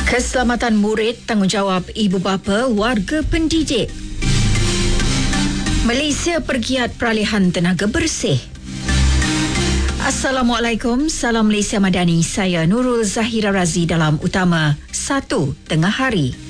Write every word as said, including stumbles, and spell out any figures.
Keselamatan murid tanggungjawab ibu bapa warga pendidik. Malaysia pergiat peralihan tenaga bersih. Assalamualaikum, salam Malaysia Madani. Saya Nurul Zahira Razi dalam Utama satu Tengah Hari.